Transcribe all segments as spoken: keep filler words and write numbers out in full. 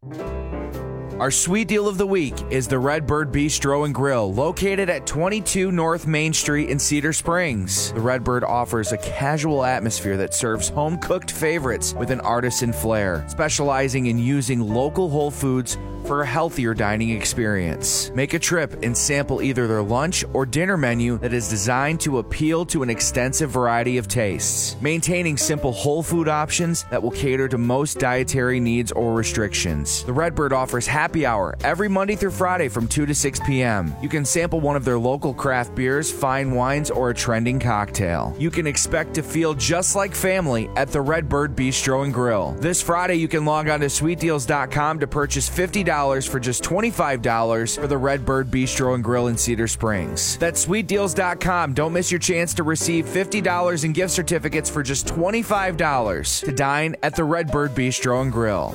Our sweet deal of the week is the Redbird Bistro and Grill, located at twenty-two North Main Street in Cedar Springs. The Redbird offers a casual atmosphere that serves home-cooked favorites with an artisan flair, specializing in using local whole foods for a healthier dining experience. Make a trip and sample either their lunch or dinner menu that is designed to appeal to an extensive variety of tastes, maintaining simple whole food options that will cater to most dietary needs or restrictions. The Redbird offers happy hour every Monday through Friday from two to six p.m. You can sample one of their local craft beers, fine wines, or a trending cocktail. You can expect to feel just like family at the Redbird Bistro and Grill. This Friday, you can log on to sweet deals dot com to purchase fifty dollars for just twenty-five dollars for the Redbird Bistro and Grill in Cedar Springs. That's sweet deals dot com. Don't miss your chance to receive fifty dollars in gift certificates for just twenty-five dollars to dine at the Redbird Bistro and Grill.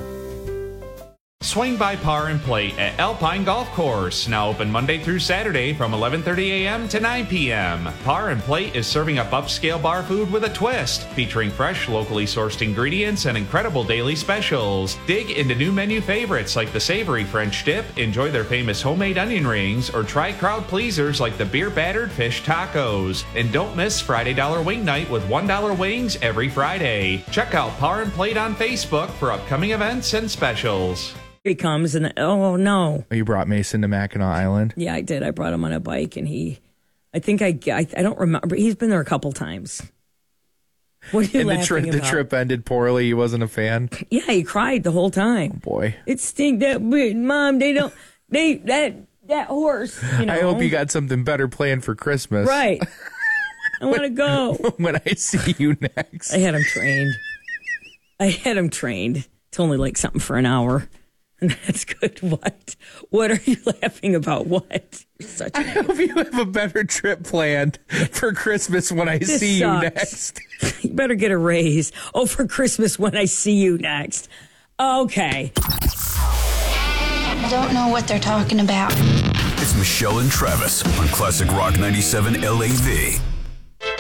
Swing by Par and Plate at Alpine Golf Course, now open Monday through Saturday from eleven thirty a.m. to nine p.m. Par and Plate is serving up upscale bar food with a twist, featuring fresh, locally sourced ingredients and incredible daily specials. Dig into new menu favorites like the savory French dip, enjoy their famous homemade onion rings, or try crowd pleasers like the beer-battered fish tacos. And don't miss Friday Dollar Wing Night with one dollar wings every Friday. Check out Par and Plate on Facebook for upcoming events and specials. He comes and, oh, no. You brought Mason to Mackinac Island? Yeah, I did. I brought him on a bike, and he, I think I, I, I don't remember. He's been there a couple times. What are you and laughing the, tri- about? the trip ended poorly. He wasn't a fan? Yeah, he cried the whole time. Oh, boy. It stinks. That, Mom, they don't, they, that, that horse, you know. I hope you got something better planned for Christmas. Right. I want to go. When I see you next. I had him trained. I had him trained. It's only like something for an hour. That's good. What? What are you laughing about? What? You're such a I hope you have a better trip planned for Christmas when I this see sucks. you next. You better get a raise. Oh, for Christmas when I see you next. Okay. I don't know what they're talking about. It's Michelle and Travis on Classic Rock ninety-seven L A V.